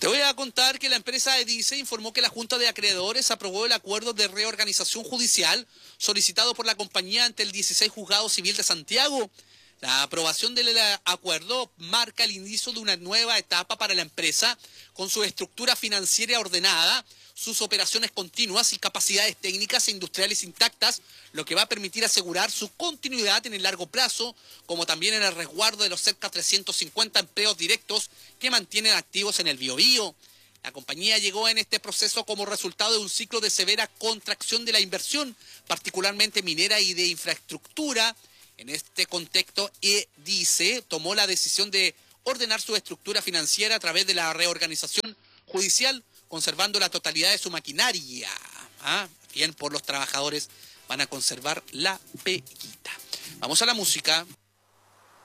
Te voy a contar que la empresa Edice informó que la Junta de Acreedores aprobó el acuerdo de reorganización judicial solicitado por la compañía ante el 16 Juzgado Civil de Santiago. La aprobación del acuerdo marca el inicio de una nueva etapa para la empresa, con su estructura financiera ordenada, sus operaciones continuas y capacidades técnicas e industriales intactas, lo que va a permitir asegurar su continuidad en el largo plazo, como también en el resguardo de los cerca de 350 empleos directos que mantienen activos en el Biobío. La compañía llegó en este proceso como resultado de un ciclo de severa contracción de la inversión, particularmente minera y de infraestructura. En este contexto, Edice tomó la decisión de ordenar su estructura financiera a través de la reorganización judicial, conservando la totalidad de su maquinaria. Bien, por los trabajadores van a conservar la peguita. Vamos a la música.